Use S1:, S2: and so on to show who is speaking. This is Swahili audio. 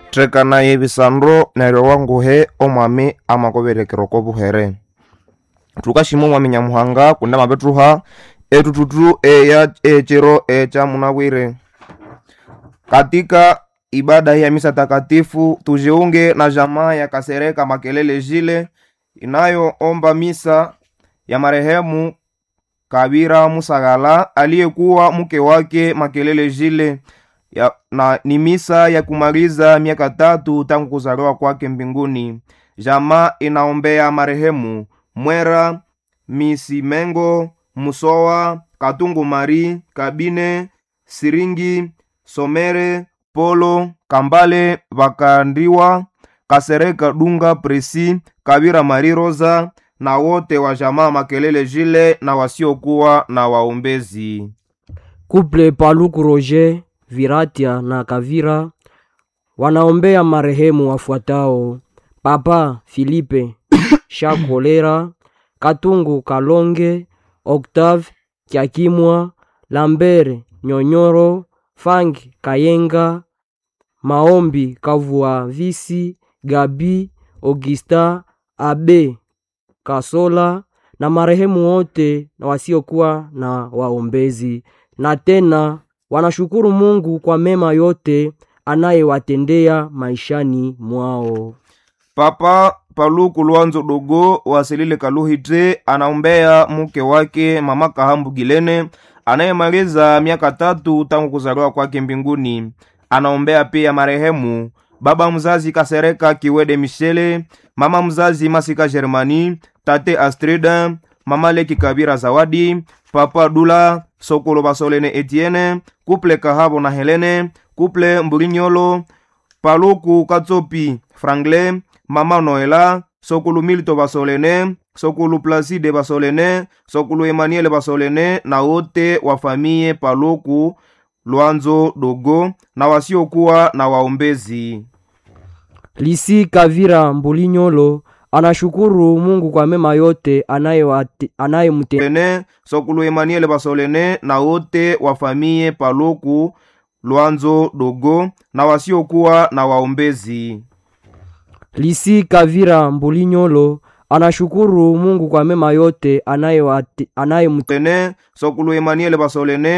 S1: trekana yebisandro neryo wanguhe omwami amakoberekero kobuhere. Tukashimo mwami Nyamuhanga kunda mabetruha etututu eya echero echa munawire. Katika ibada ya misa takatifu tujiunge na jamaa ya Kasereka Makelele Jile inayoomba misa ya marehemu Kabira Musagala aliyekuwa mke wake Makelele Jile na ni misa ya kumaliza miaka 3 tangu kuzaliwa kwake mbinguni. Jamaa inaombea marehemu Mwera Misimengo Musowa Katungu Mari Kabine Siringi Somere Polo Kambale Bakandiwa Kasereka Dunga Presi Kabira Mari Rosa na wote wa jamaa Makelele Jile na wasiokuwa na waombezi.
S2: Couple Paluku Roger Viratia na Kavira wanaombea marehemu wafuatao: Papa Filipe Shakolera, Katungu Kalonge, Octave Kiakimwa, Lambert Nyonyoro, Fang Kayenga, Maombi Kavua Visi, Gabi Augusta, Abe Kasola na marehemu wote na wasiokuwa na waombezi. Na tena wanashukuru Mungu kwa mema yote anayewatendea maishani mwao.
S1: Papa Paluku Luanzo Dogo wasilile Kaluhite anaombea mke wake Mama Kahambu Gilene anayemaliza miaka 3 tangu kuzaliwa kwake mbinguni. Anaombea pia marehemu baba mzazi Kasereka Kiwede Michele, mama mzazi Masika Germani, tate Astrida, mama Leki Kabira Zawadi, papa Dula Sokolo Basolene Etienne, couple Kahabo na Helene, couple Mburinyolo, Paluku Katsopi Frangle, mama Noela, Sokulu Milto Basolene, Sokulu Placide Basolene, Sokulu Emmanuel Basolene na wote wa familia Paluku Luanzo Dogo na wasiokuwa na waombezi.
S2: Lisi Kavira Mbulinyolo anashukuru Mungu kwa mema yote anayemtendea.
S1: Sokulu Emmanuel Basolene na wote wa familia Paluku Luanzo Dogo na wasiokuwa na waombezi.
S2: Lisi Kavira Mbulinyolo anashukuru Mungu kwa mema yote anayemtendea.
S1: Sokulu Emmanuel Basolene